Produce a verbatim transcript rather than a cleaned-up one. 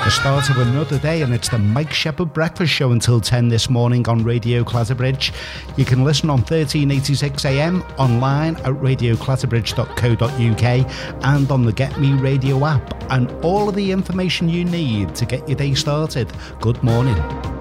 the start of another day, and it's the Mike Shepherd Breakfast Show until ten this morning on Radio Clatterbridge. You can listen on thirteen eighty-six A M, online at radio clatterbridge dot co dot uk, and on the Get Me Radio app, and all of the information you need to get your day started. Good morning.